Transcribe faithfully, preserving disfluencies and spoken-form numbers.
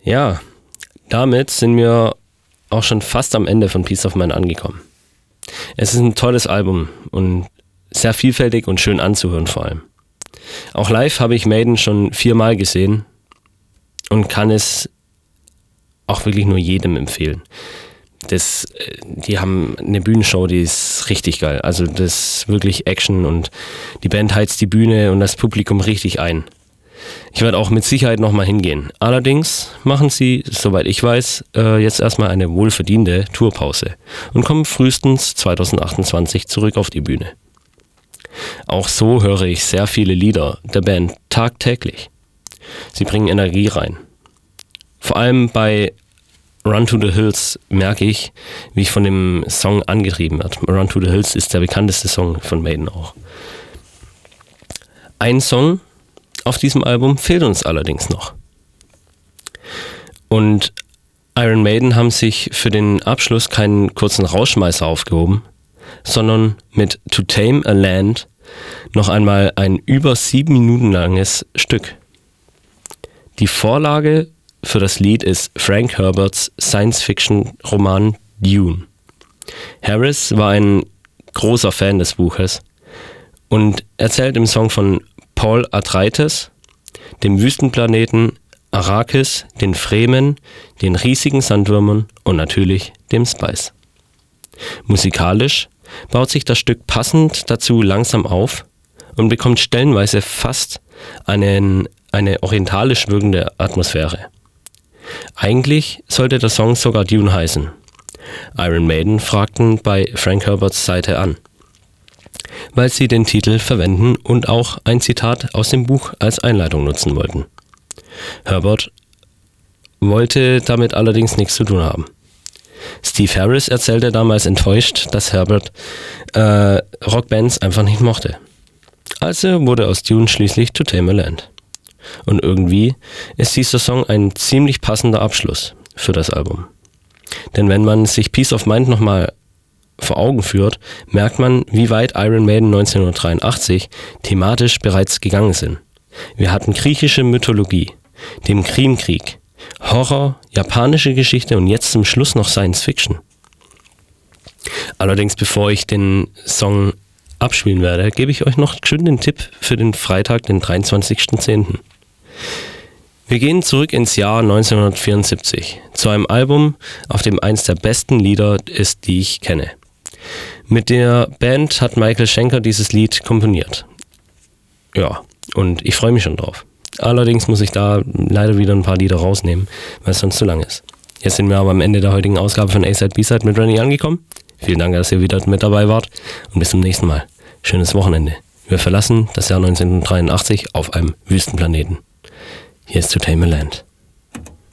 Ja, damit sind wir auch schon fast am Ende von Peace of Mind angekommen. Es ist ein tolles Album und sehr vielfältig und schön anzuhören vor allem. Auch live habe ich Maiden schon viermal gesehen und kann es auch wirklich nur jedem empfehlen. Das, die haben eine Bühnenshow, die ist richtig geil. Also das ist wirklich Action und die Band heizt die Bühne und das Publikum richtig ein. Ich werde auch mit Sicherheit nochmal hingehen. Allerdings machen sie, soweit ich weiß, jetzt erstmal eine wohlverdiente Tourpause und kommen frühestens zwanzig achtundzwanzig zurück auf die Bühne. Auch so höre ich sehr viele Lieder der Band tagtäglich. Sie bringen Energie rein. Vor allem bei Run to the Hills merke ich, wie ich von dem Song angetrieben werde. Run to the Hills ist der bekannteste Song von Maiden auch. Ein Song auf diesem Album fehlt uns allerdings noch. Und Iron Maiden haben sich für den Abschluss keinen kurzen Rauschmeißer aufgehoben, sondern mit To Tame a Land noch einmal ein über sieben Minuten langes Stück. Die Vorlage für das Lied ist Frank Herberts Science-Fiction-Roman Dune. Harris war ein großer Fan des Buches und erzählt im Song von Paul Atreides, dem Wüstenplaneten Arrakis, den Fremen, den riesigen Sandwürmern und natürlich dem Spice. Musikalisch baut sich das Stück passend dazu langsam auf und bekommt stellenweise fast einen, eine orientalisch wirkende Atmosphäre. Eigentlich sollte der Song sogar Dune heißen. Iron Maiden fragten bei Frank Herberts Seite an, weil sie den Titel verwenden und auch ein Zitat aus dem Buch als Einleitung nutzen wollten. Herbert wollte damit allerdings nichts zu tun haben. Steve Harris erzählte damals enttäuscht, dass Herbert äh, Rockbands einfach nicht mochte. Also wurde aus Dune schließlich To Tame a Land. Und irgendwie ist dieser Song ein ziemlich passender Abschluss für das Album. Denn wenn man sich Peace of Mind nochmal vor Augen führt, merkt man, wie weit Iron Maiden neunzehnhundertdreiundachtzig thematisch bereits gegangen sind. Wir hatten griechische Mythologie, den Krimkrieg, Horror, japanische Geschichte und jetzt zum Schluss noch Science Fiction. Allerdings, bevor ich den Song abspielen werde, gebe ich euch noch schön den Tipp für den Freitag, den dreiundzwanzigsten zehnten Wir gehen zurück ins Jahr neunzehnhundertvierundsiebzig, zu einem Album, auf dem eins der besten Lieder ist, die ich kenne. Mit der Band hat Michael Schenker dieses Lied komponiert. Ja, und ich freue mich schon drauf. Allerdings muss ich da leider wieder ein paar Lieder rausnehmen, weil es sonst zu lang ist. Jetzt sind wir aber am Ende der heutigen Ausgabe von A-Side B-Side mit Rennie angekommen. Vielen Dank, dass ihr wieder mit dabei wart und bis zum nächsten Mal. Schönes Wochenende. Wir verlassen das Jahr neunzehnhundertdreiundachtzig auf einem Wüstenplaneten. Hier ist To Tame a Land.